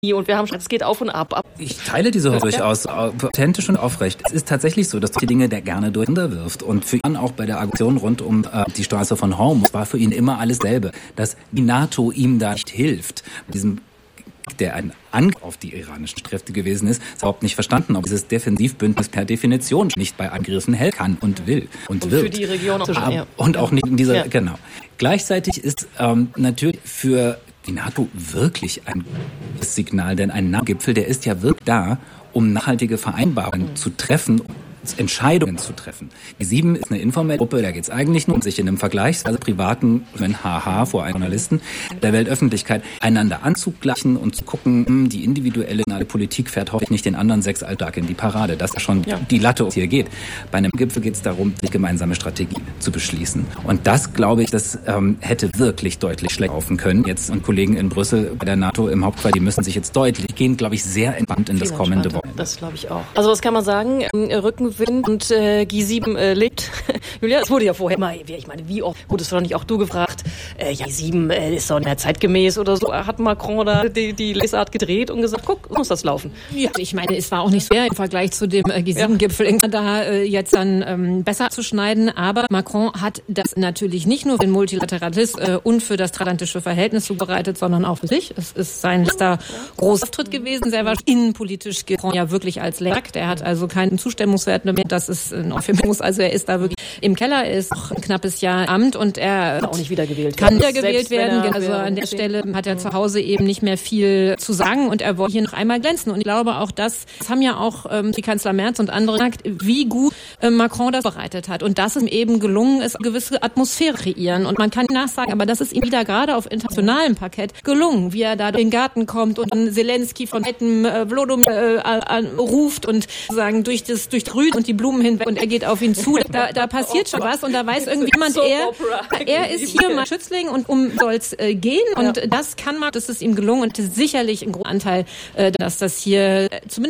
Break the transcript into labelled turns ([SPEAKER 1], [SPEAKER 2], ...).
[SPEAKER 1] und wir haben schon, es geht auf und ab.
[SPEAKER 2] Ich teile diese Hoffnung durchaus authentisch und aufrecht. Es ist tatsächlich so, dass die Dinge der gerne durcheinander wirft. Und für ihn auch bei der Aktion rund um die Straße von Hormuz war für ihn immer alles selbe, dass die NATO ihm da nicht hilft. Der ein Angriff auf die iranischen Kräfte gewesen ist überhaupt nicht verstanden, ob dieses Defensivbündnis per Definition nicht bei Angriffen helfen kann und will und wird.
[SPEAKER 1] Für die Region auch.
[SPEAKER 2] Und auch nicht in dieser, genau. Gleichzeitig ist natürlich für die NATO wirklich ein Signal, denn ein NATO-Gipfel, der ist ja wirklich da, um nachhaltige Vereinbarungen zu treffen, Entscheidungen zu treffen. Die G7 ist eine informelle Gruppe, da geht es eigentlich nur um sich in einem Vergleich, also privaten, vor einem Journalisten, der Weltöffentlichkeit, einander anzugleichen und zu gucken, die individuelle Politik fährt hoffentlich nicht den anderen 6 Alltag in die Parade. Das ist schon die Latte, um die es hier geht. Bei einem Gipfel geht es darum, die gemeinsame Strategie zu beschließen. Und das, glaube ich, das hätte wirklich deutlich schlechter laufen können. Jetzt und Kollegen in Brüssel bei der NATO im Hauptquartier, die müssen sich jetzt deutlich gehen, glaube ich, sehr entspannt in das kommende Woche.
[SPEAKER 1] Das glaube ich auch. Also was kann man sagen? Rückenwind und G7 lebt. Julia, es wurde ja vorher mal, ich meine, wie oft wurdest du doch nicht auch du gefragt, G7 ist doch nicht mehr zeitgemäß oder so. Hat Macron da die Lesart gedreht und gesagt, guck, muss das laufen.
[SPEAKER 3] Ja, ich meine, es war auch nicht schwer im Vergleich zu dem G7-Gipfel in Kanada jetzt dann besser zu schneiden. Aber Macron hat das natürlich nicht nur für den Multilateralismus und für das transatlantische Verhältnis zubereitet, sondern auch für sich. Es ist sein letzter großer Auftritt gewesen, sehr wahrscheinlich innenpolitisch Macron ja wirklich als Lack. Der hat also keinen Zustimmungswert mehr. Das ist ein Euphemismus. Also er ist da wirklich im Keller, ist noch ein knappes Jahr Amt und er
[SPEAKER 1] auch nicht wiedergewählt
[SPEAKER 3] kann wiedergewählt werden. Also an der Stelle hat er zu Hause eben nicht mehr viel zu sagen und er wollte hier noch einmal glänzen. Und ich glaube auch, das haben ja auch die Kanzler Merz und andere gesagt, wie gut Macron das bereitet hat. Und dass es ihm eben gelungen ist, eine gewisse Atmosphäre kreieren. Und man kann nachsagen, aber das ist ihm wieder gerade auf internationalem Parkett gelungen, wie er da durch den Garten kommt und Zelensky von weitem Volodymyr ruft und sagen durch Grün und die Blumen hinweg und er geht auf ihn zu. Da passiert schon was und da weiß irgendjemand, er ist hier mal Schützling und soll's gehen und das ist ihm gelungen und sicherlich ein großer Anteil, dass das hier zumindest